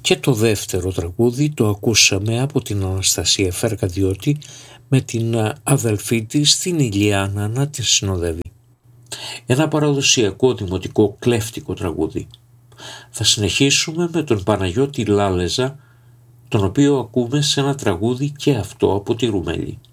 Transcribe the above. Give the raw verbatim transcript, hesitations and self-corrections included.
Και το δεύτερο τραγούδι το ακούσαμε από την Αναστασία Φερκαδιώτη με την αδελφή της την Ηλιάνα να την συνοδεύει. Ένα παραδοσιακό δημοτικό κλέφτικο τραγούδι. Θα συνεχίσουμε με τον Παναγιώτη Λάλεζα, τον οποίο ακούμε σε ένα τραγούδι και αυτό από τη Ρουμέλη.